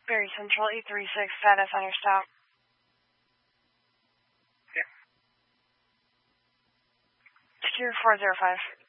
Berry Central 836, status on your stop. Yeah. Secure 405.